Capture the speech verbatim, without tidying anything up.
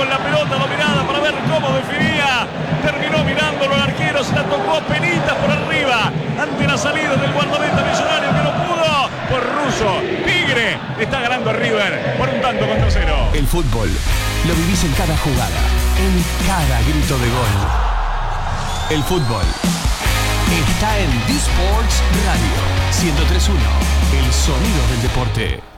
con la pelota dominada para ver cómo definía. Terminó mirándolo al arquero, se la tocó penitas por arriba ante la salida del guardameta Millonario que no pudo. Por Russo, Tigre está ganando River por un tanto contra cero. El fútbol lo vivís en cada jugada, en cada grito de gol. El fútbol está en D-Sports Radio ciento tres punto uno, el sonido del deporte.